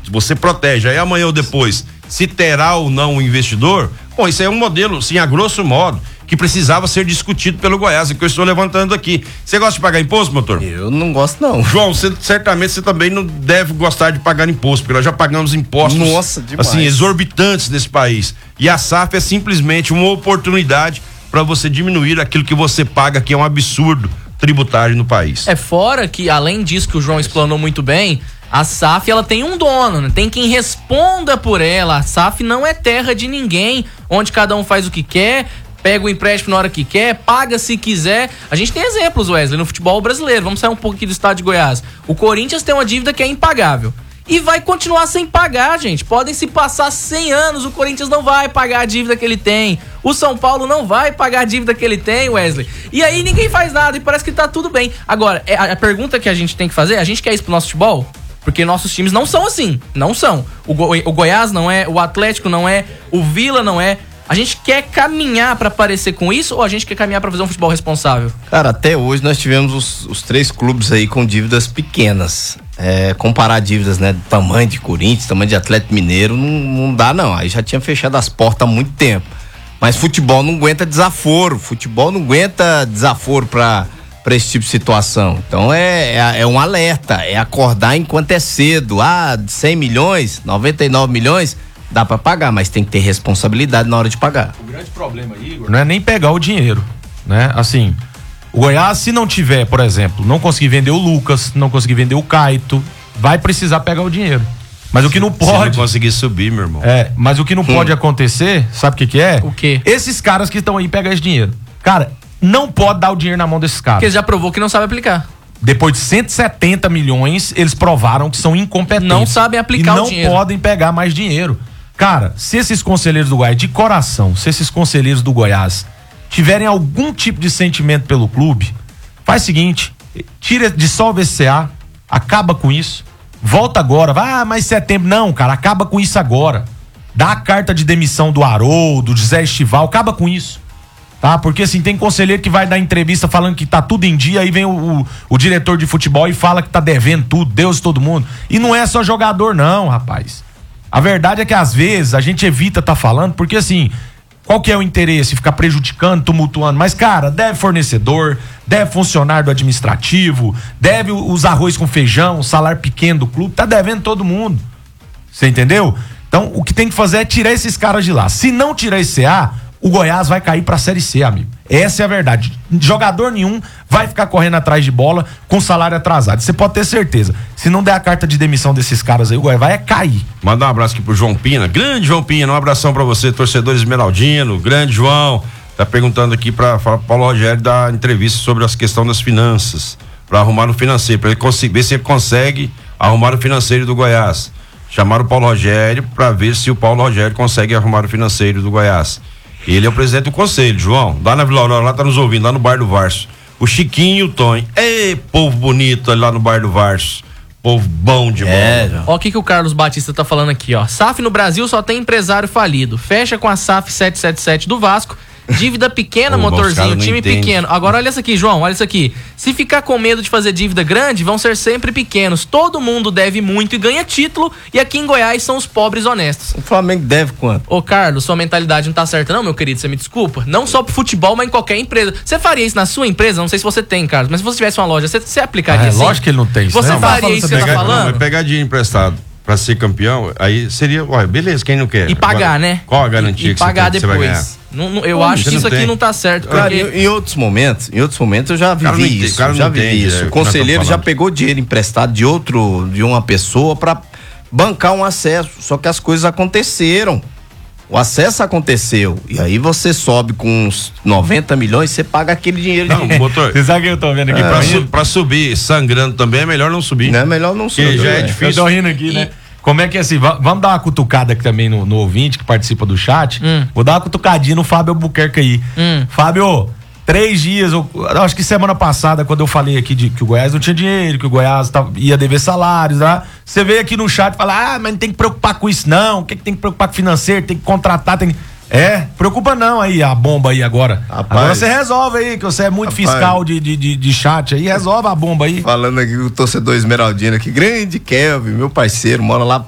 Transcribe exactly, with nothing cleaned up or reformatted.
você protege. Aí amanhã ou depois, se terá ou não um investidor, bom, isso aí é um modelo, sim, a grosso modo, que precisava ser discutido pelo Goiás, que eu estou levantando aqui. Você gosta de pagar imposto, motor? Eu não gosto, não. João, você, certamente você também não deve gostar de pagar imposto, porque nós já pagamos impostos, Nossa, demais, assim, exorbitantes nesse país. E a S A F é simplesmente uma oportunidade para você diminuir aquilo que você paga, que é um absurdo tributário no país. É fora que, além disso que o João explanou muito bem, a S A F ela tem um dono, né? Tem quem responda por ela. A S A F não é terra de ninguém, onde cada um faz o que quer, pega o empréstimo na hora que quer, paga se quiser. A gente tem exemplos, Wesley, no futebol brasileiro. Vamos sair um pouco aqui do estado de Goiás. O Corinthians tem uma dívida que é impagável. E vai continuar sem pagar, gente. Podem se passar cem anos, o Corinthians não vai pagar a dívida que ele tem. O São Paulo não vai pagar a dívida que ele tem, Wesley. E aí ninguém faz nada e parece que tá tudo bem. Agora, a pergunta que a gente tem que fazer, a gente quer isso pro nosso futebol? Porque nossos times não são assim. Não são. O, Go- o Goiás não é, o Atlético não é, o Vila não é. A gente quer caminhar pra parecer com isso ou a gente quer caminhar pra fazer um futebol responsável? Cara, até hoje nós tivemos os, os três clubes aí com dívidas pequenas. É, comparar dívidas, né, do tamanho de Corinthians, tamanho de Atlético Mineiro, não, não dá não. Aí já tinha fechado as portas há muito tempo. Mas futebol não aguenta desaforo. Futebol não aguenta desaforo pra, pra esse tipo de situação. Então é, é, é um alerta, é acordar enquanto é cedo. Ah, cem milhões, noventa e nove milhões... Dá pra pagar, mas tem que ter responsabilidade na hora de pagar. O grande problema, Igor, não é nem pegar o dinheiro, né? Assim, o Goiás, se não tiver, por exemplo, não conseguir vender o Lucas, não conseguir vender o Caito, vai precisar pegar o dinheiro. Mas o que não pode... Se não conseguir subir, meu irmão. É, mas o que não hum. pode acontecer, sabe o que que é? O quê? Esses caras que estão aí pegam esse dinheiro. Cara, não pode dar o dinheiro na mão desses caras. Porque ele já provou que não sabe aplicar. Depois de cento e setenta milhões, eles provaram que são incompetentes. Não sabem aplicar e o dinheiro. não podem pegar mais dinheiro. Cara, se esses conselheiros do Goiás, de coração, se esses conselheiros do Goiás tiverem algum tipo de sentimento pelo clube, faz o seguinte, tira, dissolve esse C A, acaba com isso, volta agora, vai, ah, mas setembro, não, cara, acaba com isso agora. Dá a carta de demissão do Haroldo, do Zé Estival, acaba com isso. Tá? Porque assim, tem conselheiro que vai dar entrevista falando que tá tudo em dia, aí vem o, o, o diretor de futebol e fala que tá devendo tudo, Deus todo mundo. E não é só jogador não, rapaz. A verdade é que às vezes a gente evita tá falando, porque assim, qual que é o interesse? Ficar prejudicando, tumultuando. Mas cara, deve fornecedor, deve funcionário do administrativo, deve os arroz com feijão, o salário pequeno do clube, tá devendo todo mundo. Você entendeu? Então o que tem que fazer é tirar esses caras de lá. Se não tirar esse C A, o Goiás vai cair pra Série C, amigo. Essa é a verdade. Jogador nenhum vai ficar correndo atrás de bola com salário atrasado. Você pode ter certeza. Se não der a carta de demissão desses caras aí, o Goiás vai é cair. Manda um abraço aqui pro João Pina. Grande João Pina, um abração pra você, torcedor esmeraldino. Grande João. Tá perguntando aqui pra, pra Paulo Rogério dar entrevista sobre as questões das finanças. Pra arrumar o financeiro. Pra ele conseguir, ver se ele consegue arrumar o financeiro do Goiás. Chamaram o Paulo Rogério pra ver se o Paulo Rogério consegue arrumar o financeiro do Goiás. Ele é o presidente do conselho, João. Lá na Vila Aurora, lá tá nos ouvindo, lá no Bar do Varso. O Chiquinho e o Tonho. Ei, povo bonito ali lá no Bar do Varso. Povo bom de é, bola. Ó, o que que o Carlos Batista tá falando aqui, ó. S A F no Brasil só tem empresário falido. Fecha com a S A F setecentos e setenta e sete do Vasco. Dívida pequena, Pô, motorzinho, time entende. pequeno. Agora olha isso aqui, João, olha isso aqui. Se ficar com medo de fazer dívida grande, vão ser sempre pequenos. Todo mundo deve muito e ganha título. E aqui em Goiás são os pobres honestos. O Flamengo deve quanto? Ô, Carlos, sua mentalidade não tá certa não, meu querido, você me desculpa. Não só pro futebol, mas em qualquer empresa. Você faria isso na sua empresa? Não sei se você tem, Carlos, mas se você tivesse uma loja, você, você aplicaria Ah, é assim? lógico que ele não tem isso. Você Não, faria isso que você tá Pegar, falando? não, mas pegar dinheiro emprestado pra ser campeão, aí seria, ué, beleza, quem não quer? E pagar, Agora, né? qual a garantia e, e que você, pagar tem, que você vai ganhar? depois. Não, não, eu Pô, acho que você isso não aqui tem. não tá certo. Cara, Porque... em, em outros momentos, em outros momentos eu já cara vivi não entende, isso, cara já não vivi entende, isso. é, O o que nós conselheiro estamos já falando. pegou dinheiro emprestado de outro, de uma pessoa pra bancar um acesso, só que as coisas aconteceram. O acesso aconteceu, e aí você sobe com uns noventa milhões, você paga aquele dinheiro Não, de... motor. Você sabe o que eu tô vendo aqui? E pra pra, mim? su, pra subir sangrando também é melhor não subir. Não é melhor não Porque subir. já é né? difícil. Eu tô rindo aqui, né? Como é que é assim? va- Vamos dar uma cutucada aqui também no, no ouvinte que participa do chat. Hum. Vou dar uma cutucadinha no Fábio Albuquerque aí. Hum. Fábio, três dias, eu, eu acho que semana passada, quando eu falei aqui de que o Goiás não tinha dinheiro, que o Goiás tava, ia dever salários, tá? Você veio aqui no chat e fala, ah, mas não tem que preocupar com isso não, o que, que tem que preocupar com financeiro, tem que contratar, tem que... É, preocupa não aí, a bomba aí agora. Rapaz. Agora você resolve aí, que você é muito Rapaz. fiscal de, de, de, de chat aí, resolve a bomba aí. Falando aqui com o torcedor esmeraldino aqui, grande Kelvin, meu parceiro, mora lá